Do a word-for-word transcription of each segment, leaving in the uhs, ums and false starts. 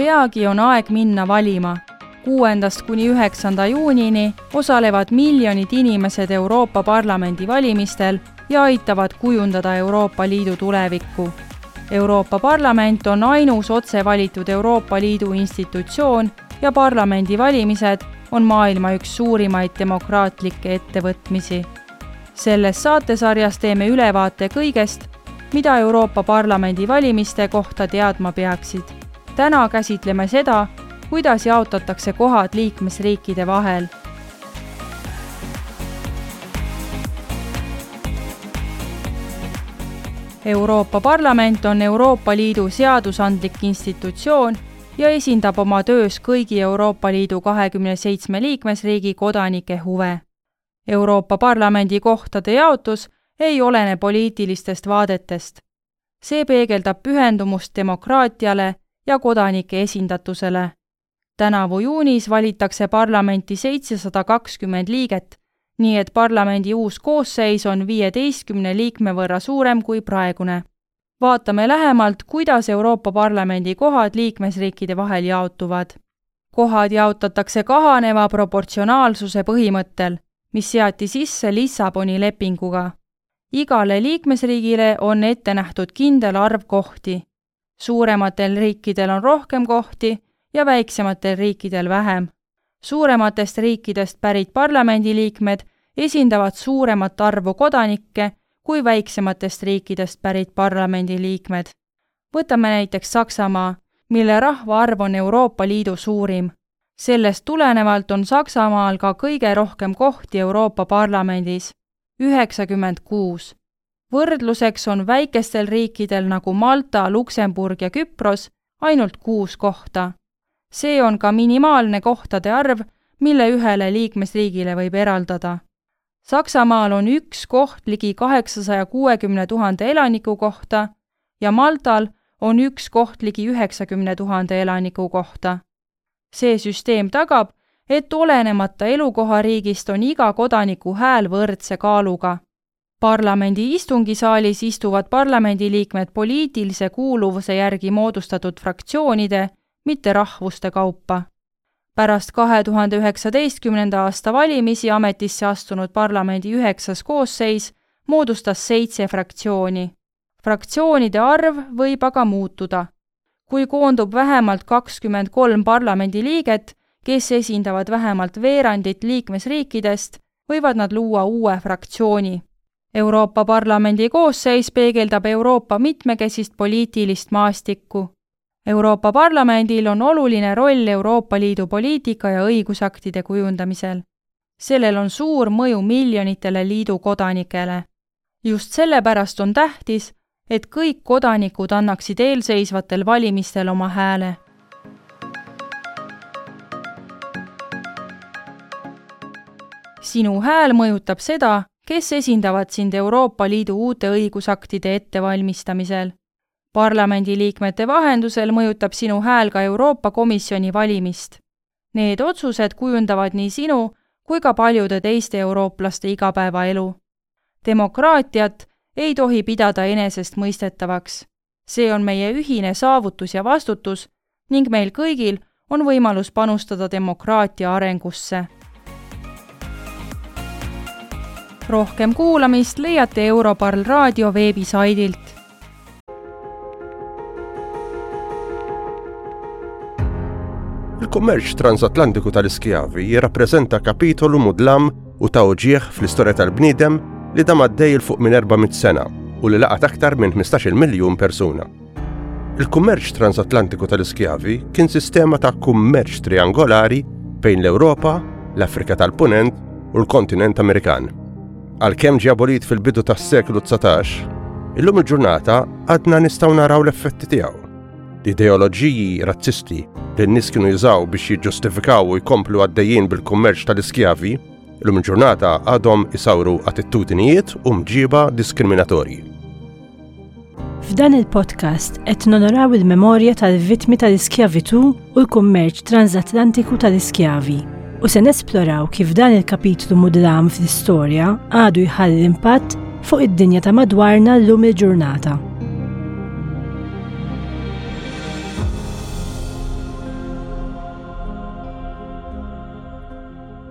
Peagi on aeg minna valima. kuuendast kuni üheksanda juunini osalevad miljonid inimesed Euroopa Parlamendi valimistel ja aitavad kujundada Euroopa Liidu tulevikku. Euroopa Parlament on ainus otse valitud Euroopa Liidu institutsioon ja parlamendivalimised on maailma üks suurimaid demokraatlikke ettevõtmisi. Selles saatesarjas teeme ülevaate kõigest, mida Euroopa Parlamendi valimiste kohta teadma peaksid. Täna käsitleme seda, kuidas jaotatakse kohad liikmesriikide vahel. Euroopa Parlament on Euroopa Liidu seadusandlik institutsioon ja esindab oma töös kõigi Euroopa Liidu kahekümne seitsme liikmesriigi kodanike huve. Euroopa Parlamendi kohtade jaotus ei olene poliitilistest vaadetest. See peegeldab pühendumust demokraatiale ja kodanike esindatusele. Tänavu juunis valitakse parlamenti seitsesada kakskümmend liiget, nii et parlamendi uus koosseis on viieteistkümne liikme võrra suurem kui praegune. Vaatame lähemalt, kuidas Euroopa Parlamendi kohad liikmesriikide vahel jaotuvad. Kohad jaotatakse kahaneva proportsionaalsuse põhimõttel, mis seati sisse Lissaboni lepinguga. Igale liikmesriigile on ette nähtud kindel arv kohti. Suurematel riikidel on rohkem kohti ja väiksematel riikidel vähem. Suurematest riikidest pärit parlamendiliikmed esindavad suuremat arvu kodanikke kui väiksematest riikidest pärit parlamendiliikmed. Võtame näiteks Saksamaa, mille rahvaarv on Euroopa Liidu suurim. Sellest tulenevalt on Saksamaal ka kõige rohkem kohti Euroopa Parlamendis, üheksakümmend kuus. Võrdluseks on väikestel riikidel nagu Malta, Luksemburg ja Küpros ainult kuus kohta. See on ka minimaalne kohtade arv, mille ühele liikmesriigile võib eraldada. Saksamaal on üks koht ligi kaheksasaja kuuekümne tuhande elaniku kohta ja Maltal on üks koht ligi üheksakümne tuhande elaniku kohta. See süsteem tagab, et olenemata elukohariigist on iga kodaniku hääl võrdse kaaluga. Parlamendi istungisaalis istuvad parlamendiliikmed poliitilise kuuluvuse järgi moodustatud fraktsioonide, mitte rahvuste kaupa. Pärast kahe tuhande üheksateistkümnenda aasta valimisi ametisse astunud parlamendi üheksas koosseis moodustas seitse fraktsiooni. Fraktsioonide arv võib aga muutuda. Kui koondub vähemalt kakskümmend kolm parlamendiliiget, kes esindavad vähemalt veerandit liikmesriikidest, võivad nad luua uue fraktsiooni. Euroopa Parlamendi koosseis peegeldab Euroopa mitmekesist poliitilist maastikku. Euroopa Parlamendil on oluline roll Euroopa Liidu poliitika ja õigusaktide kujundamisel. Sellel on suur mõju miljonitele liidu kodanikele. Just sellepärast on tähtis, et kõik kodanikud annaksid eelseisvatel valimistel oma hääle. Sinu hääl mõjutab seda, kes esindavad sind Euroopa Liidu uute õigusaktide ettevalmistamisel. Parlamendiliikmete vahendusel mõjutab sinu hääl ka Euroopa Komisjoni valimist. Need otsused kujundavad nii sinu kui ka paljude teiste eurooplaste igapäevaelu. Demokraatiat ei tohi pidada enesest mõistetavaks. See on meie ühine saavutus ja vastutus ning meil kõigil on võimalus panustada demokraatia arengusse. Rohkem kuulamist leiate Europarl raadio veebisaidilt. Il-kummerċ transatlantiku tal-iskjavi jirrappreżenta kapitolu mudlam u tawġieħ fl-istorja tal-bniedem li dam għaddej il fuq minn erba'miet sena u li laqat aktar minn ħmistax-il miljun persuna. Il-kummerċ transatlantiku tal-iskjavi kien sistema ta' kummerċ triangolari bejn l-Ewropa, l-Afrika tal-Punent u l-kontinent Amerikan. Għalkemm ġie abolit fil-bidu tas-seklu tsatax, illum il-ġurnata għadna nistgħu naraw l-effetti tiegħu. L-ideoloġiji razzisti li n-nies kienu jużaw biex jiġġustifikaw u jkomplu għaddejjin bil-kummerċ tal-iskjavi, illum il-ġurnata għadhom isawru attitudinijiet u mġiba diskriminatorji. F'dan il-podcast qed nonoraw il-memorja tal-vittmi tal-iskjavitu u l-kummerċ transatlantiku tal-iskjavi u se nesploraw kif dan il-kapitlu mudlam fl-istorja għadu jħalli impatt fuq id-dinja ta' madwarna llum il-ġurnata.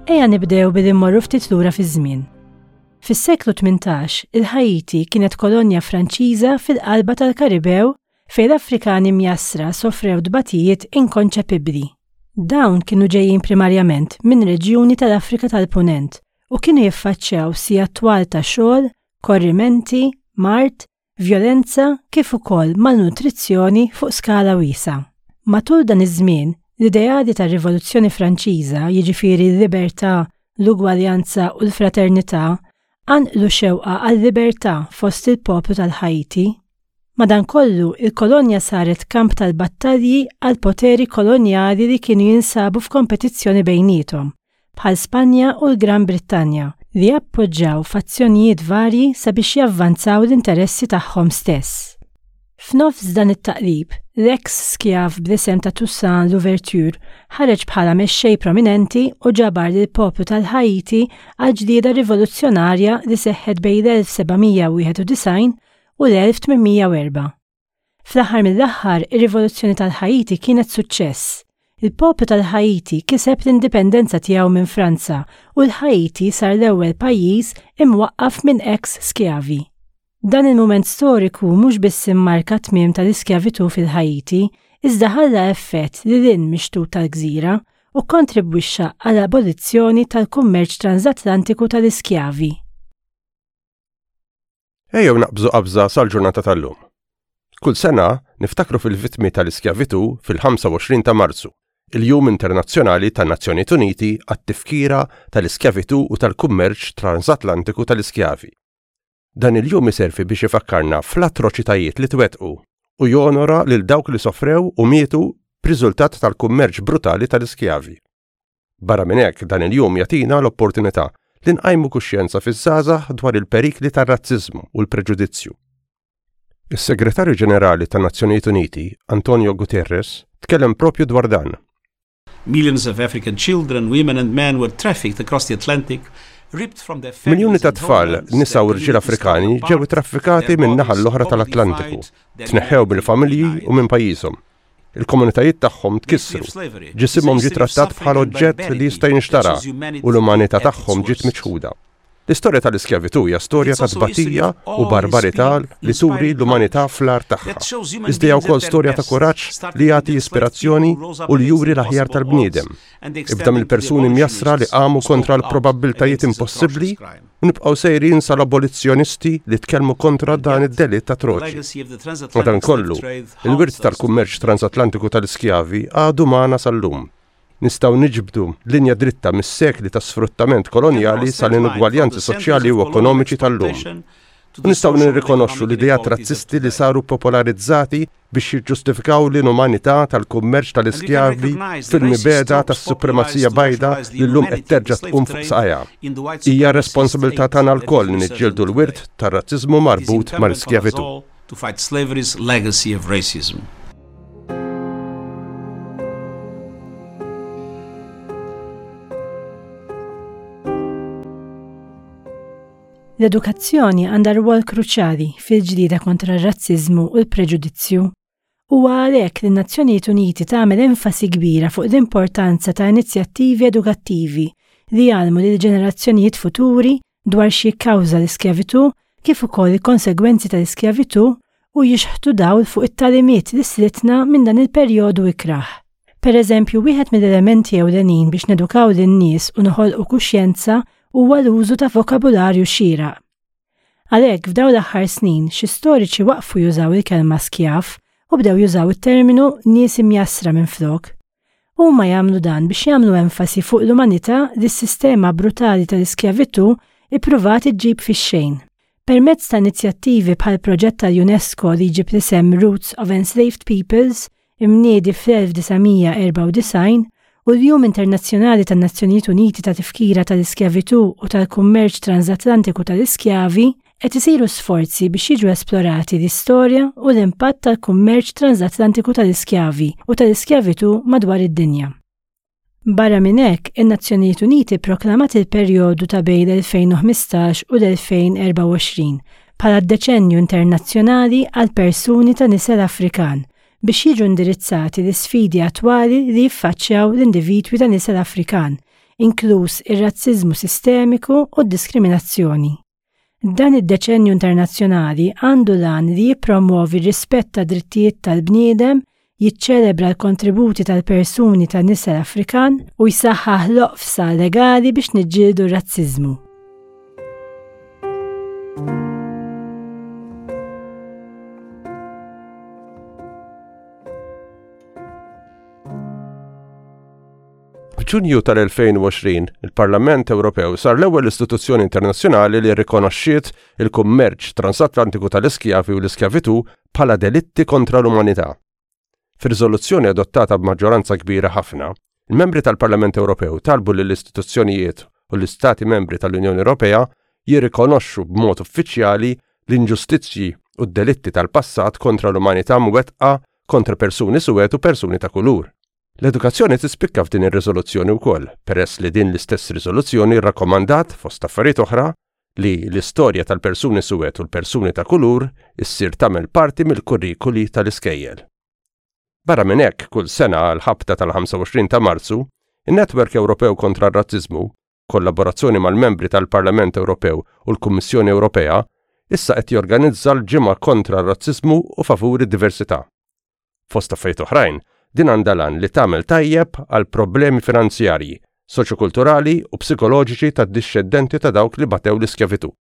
Ejja nibdew billi mmorru ftit lura fiż-żmien. Fis-seklu tmintax, il-Ħajti kienet kolonja Franċiża fil-qalba tal-Karibew fejn l-Afrikani mjassra sofrew dbatijiet inkonċepibbli. Dawn kienu ġejjin primarjament minn reġjuni tal-Afrika tal-Punent u kienu jiffaċċjaw sija twal ta' xogħol, korrimenti, mart, vjolenza kif ukoll malnutrizzjoni fuq skala wiesa'. Matul dan iż-żmien, l-ideali tar-Rivoluzzjoni Franċiża, jiġifieri l-libertà, l-ugwaljanza u l-fraternità, għanqlu xewqa għal-libertà fost il-poplu tal-Ħajti. Madankollu, il-kolonja saret kamp tal-battalji għal poteri kolonjali li kienu jinsabu f'kompetizzjoni bejnietom, bħal Spanja u l-Gran Brittanja, li appoġġjaw fazzjonijiet varji sabiex javvanzaw l-interessi tagħhom stess. F'nofs dan it-taqlib, l-ex skjav b'isem ta' Toussaint Louverture ħareġ bħala mexxej prominenti u ġabar lil poplu tal-Ħajti għal ġlieda rivoluzzjonarja li seħħet bejn l-elf sebgħimija wieħed u design u l-elf tminmija u erba'. Fl-aħħar mill-aħħar, ir-rivoluzzjoni tal-Ħajti kienet suċċess. Il-poplu tal-Ħajti kiseb l-indipendenza tiegħu minn Franza u l-Ħajti sar l-ewwel pajjiż imwaqqaf minn ex skjavi. Dan il-mument storiku mhux biss immarka tmiem tal-iskjavitu fil-Ħajti, iżda ħalla effett li lin mixtut tal-gżira u kontribwixxa għal abolizzjoni tal-kummerċ transatlantiku tal-iskjavi. Ejjew naqbżu qabża sal-ġurnata tal-lum. Kull sena niftakru fil-vittmi tal-iskjavitu fil-ħamsa u għoxrin ta' Marzu, il-Jum Internazzjonali tan-Nazzjonijiet Uniti għat-tifkira tal-iskjavitu u tal-kummerċ transatlantiku tal-iskjavi. Dan il-jum iservi biex ifakkarna fl-atroċitajiet li twettqu u jonora lil dawk li sofrew u mietu b'riżultat tal-kummerċ brutali tal-iskjavi. Barra minn hekk dan il-jum jagħtina l-opportunità li nqajmu kuxjenza fiż-żgħażagħ dwar il-perikli tar-razziżmu u l-preġudizzju. Is-Segretarju Ġenerali tan-Nazzjonijiet Uniti, Antonio Guterres, tkellem propju dwar dan. Millions of African children, women and men were trafficked across the Atlantic. Miljuni ta' tfal, nisa u rġiel Afrikani ġew traffikati minn naħa l-oħra tal-Atlantiku, tneħħew mill-familji u minn pajjiżhom. Il-komunitajiet tagħhom tkissru, ġisimhom ġie trattat bħal oġġett li jista' jinxtara u l-umanità tagħhom ġiet miċħuda. L-istorja tal-iskjavitu hija storja ta' tbatija u barbarità li turi l-umanità fl-ar tagħha. Iżda hija wkoll storja ta' kuraġġ li jagħti ispirazzjoni u li juri l-aħjar tal-bniedem. Ibda mill-persuni mjassra li qamu kontra l-probabbiltajiet impossibbli u nibqgħu sejrin sal-abolizzjonisti li tkellmu kontra dan id-delitt atroċi. Madankollu, il-wirt tal-kummerċ transatlantiku tal-iskjavi għadu magħna sal-lum. Nistgħu niġbdu linja dritta mis-sekli ta' sfruttament kolonjali sal-inugwaljanzi soċjali u ekonomiċi tal-lum. U nistgħu nirrikonoxxu l-idejat razzisti li saru popolarizzati biex jiġġustifikaw l-inumanità tal-kummerċ tal-iskjavi fil-mibeda tas-supremazija bajda li llum qed terġa' tqum fuq saqajja. Hija responsabilità tagħna lkoll li niġġieldu l-wirt tar-razziżmu marbut mal-iskjavitu. To fight slavery's legacy of racism. L-edukazzjoni għandha rwol kruċjali fil-ġlieda kontra r-razziżmu u l-preġudizzju. Huwa għalhekk li n-Nazzjonijiet Uniti tagħmel enfasi kbira fuq l-importanza ta' inizjattivi edukattivi li jgħallmu lil ġenerazzjonijiet futuri dwar xi kkawża l-iskjavitu kif ukoll il-konsegwenzi tal-iskjavitu u jixħtu dawl fuq it-talimiet li slitna minn dan il-perjodu ikraħ. Pereżempju, wieħed mill-elementi ewlenin biex nedukaw lin-nies u noħolqu kuxjenza huwa l-użu ta' vokabularju xieraq. Għalhekk f'dawn l-aħħar snin xi storiċi waqfu jużaw il-kelma skjav u bdew jużaw it-terminu nies imjassra minflok. Huma jagħmlu dan biex jagħmlu enfasi fuq l-umanità li s-sistema brutali tal-iskjavitu ippruvat iġġib fix-xejn. Permezz ta' inizjattivi bħal proġett tal-UNESCO li jġib l-isem Roots of Enslaved Peoples imniedi fl-elf disgħomija erba' u design u l-Jum Internazzjonali tan-Nazzjonijiet Uniti ta' tifkira tal-iskjavitu u tal-kummerċ transatlantiku tal-iskjavi qed isiru sforzi biex jiġu esplorati l-istorja u l-impatt tal-kummerċ transatlantiku tal-iskjavi u tal-iskjavitu madwar id-dinja. Barra minn hekk, in-Nazzjonijiet Uniti proklamat il-perjodu ta' bejn l-elfejn u ħmistax u l-elfejn u erba' u għoxrin bħala d-deċenju internazzjonali għal persuni ta' nisel Afrikan biex jiġu indirizzati l-sfidi attwali li jiffaċċjaw l-individwi ta' nisel Afrikan, inkluż ir-razziżmu sistemiku u d-diskriminazzjoni. Dan id-deċenju internazzjonali għandu lan li jippromuovi r-rispett ta' drittijiet tal-bniedem, jiċċelebra l-kontributi tal-persuni tan-nisa Afrikan u jsaħħaħ loqfsa legali biex niġġieldu r-razziżmu. F'Ġunju tal-elfejn u għoxrin, il-Parlament Ewropew sar l-ewwel istituzzjoni internazzjonali li rikonoxxiet il-kummerċ transatlantiku tal-iskjavi u l-iskjavitu bħala delitti kontra l-umanità. Fir-riżoluzzjoni adottata b'maġġoranza kbira ħafna, il-membri tal-Parlament Ewropew talbu lill istituzzjonijiet u l-Istati membri tal-Unjoni Ewropea jirrikonoxxu b'mod uffiċjali l-inġustizzji u d-delitti tal-passat kontra l-umanità mwettqa kontra persuni suwed u persuni ta' kulur. L-edukazzjoni tispikka f'din ir-riżoluzzjoni wkoll, peress li din l-istess riżoluzzjoni rrakkomandat fost affarijiet oħra li l-istorja tal-persuni suwed u l-persuni ta' kulur issir tagħmel parti mill-kurrikuli tal-iskejjel. Barra minn hekk, kull sena għal ħabta tal-ħamsa u għoxrin ta' Marzu, in-Netwerk Ewropew kontra r-Razziżmu, kollaborazzjoni mal-membri tal-Parlament Ewropew u l-Kummissjoni Ewropea, issa qed jorganizza l-ġimgħa kontra r-razziżmu u favur id-diversità. Fost affarijiet oħrajn, din għandha lan li tagħmel tajjeb għal problemi finanzjarji, soċjokulturali u psikoloġiċi tad-dixxeddenti ta' dawk li batew l-iskjavitu.